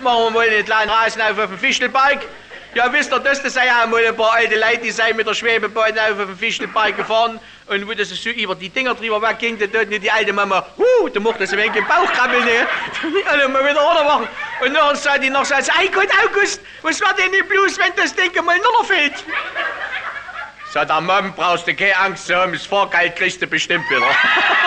machen wir mal einen kleinen Rasen auf dem Fichtelberg. Ja, wisst ihr, das sei ja mal ein paar alte Leute, die sind mit der Schwebebahn auf dem Fichtelberg gefahren. Und wo das so über die Dinger drüber wegging, da tut die alte Mama, da macht das ein wenig im Bauch krabbeln, ne? Alle mal wieder runtermachen. Und nachher sagt die noch so, ei Gott, August, was war denn nicht bloß, wenn das Ding mal runterfällt? Sagt der Mom, brauchst du keine Angst zu haben, das Fahrgeld kriegst du bestimmt wieder.